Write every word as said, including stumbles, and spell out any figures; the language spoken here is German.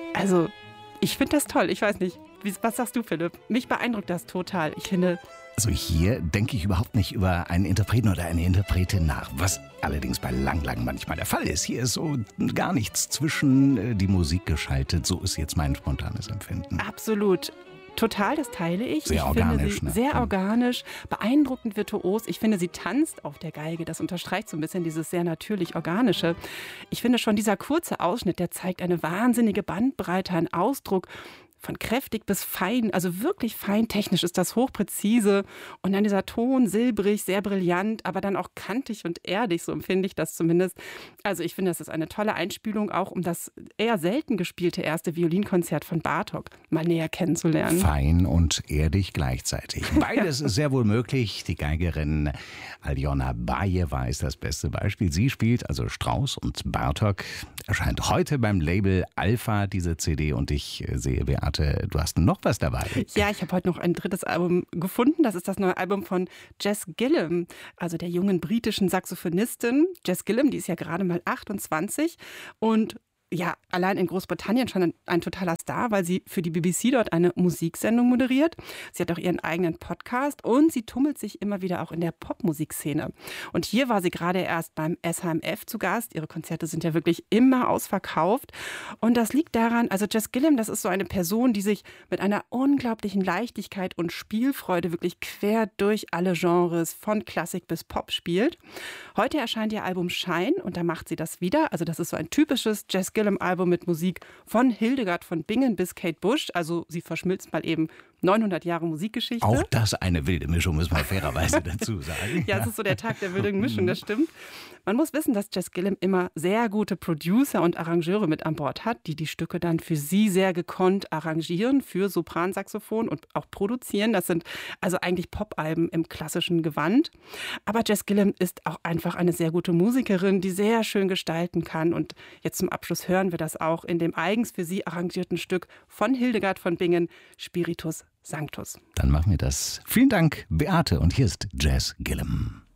Also, ich finde das toll. Ich weiß nicht. Wie, was sagst du, Philipp? Mich beeindruckt das total. Ich finde... Also hier denke ich überhaupt nicht über einen Interpreten oder eine Interpretin nach, was allerdings bei Lang Lang manchmal der Fall ist. Hier ist so gar nichts zwischen die Musik geschaltet. So ist jetzt mein spontanes Empfinden. Absolut. Total, das teile ich. Sehr ich organisch. Finde sie Ne? Sehr organisch, beeindruckend virtuos. Ich finde, sie tanzt auf der Geige. Das unterstreicht so ein bisschen dieses sehr natürlich Organische. Ich finde schon, dieser kurze Ausschnitt, der zeigt eine wahnsinnige Bandbreite an Ausdruck. Von kräftig bis fein, also wirklich fein technisch ist das hochpräzise. Und dann dieser Ton silbrig, sehr brillant, aber dann auch kantig und erdig, so empfinde ich das zumindest. Also ich finde, das ist eine tolle Einspielung, auch um das eher selten gespielte erste Violinkonzert von Bartók mal näher kennenzulernen. Fein und erdig gleichzeitig. Beides ist sehr wohl möglich. Die Geigerin Aljona Bajeva ist das beste Beispiel. Sie spielt also Strauss und Bartók. Erscheint heute beim Label Alpha diese C D und ich sehe, Beate, du hast noch was dabei. Ja, ich habe heute noch ein drittes Album gefunden. Das ist das neue Album von Jess Gillum, also der jungen britischen Saxophonistin. Jess Gillum, die ist ja gerade mal achtundzwanzig und ja, allein in Großbritannien schon ein, ein totaler Star, weil sie für die B B C dort eine Musiksendung moderiert. Sie hat auch ihren eigenen Podcast und sie tummelt sich immer wieder auch in der Popmusikszene. Und hier war sie gerade erst beim S H M F zu Gast. Ihre Konzerte sind ja wirklich immer ausverkauft. Und das liegt daran, also Jess Gillum, das ist so eine Person, die sich mit einer unglaublichen Leichtigkeit und Spielfreude wirklich quer durch alle Genres von Klassik bis Pop spielt. Heute erscheint ihr Album Shine und da macht sie das wieder. Also das ist so ein typisches Jess Gillum-Album mit Musik von Hildegard von Bingen bis Kate Bush. Also sie verschmilzt mal eben neunhundert Jahre Musikgeschichte. Auch das eine wilde Mischung, muss man fairerweise dazu sagen. Ja, es ist so der Tag der wilden Mischung, das stimmt. Man muss wissen, dass Jess Gillum immer sehr gute Producer und Arrangeure mit an Bord hat, die die Stücke dann für sie sehr gekonnt arrangieren, für Sopransaxophon und auch produzieren. Das sind also eigentlich Popalben im klassischen Gewand. Aber Jess Gillum ist auch einfach eine sehr gute Musikerin, die sehr schön gestalten kann. Und jetzt zum Abschluss hören wir das auch in dem eigens für sie arrangierten Stück von Hildegard von Bingen, Spiritus Sanctus. Dann machen wir das. Vielen Dank, Beate. Und hier ist Jess Gillum.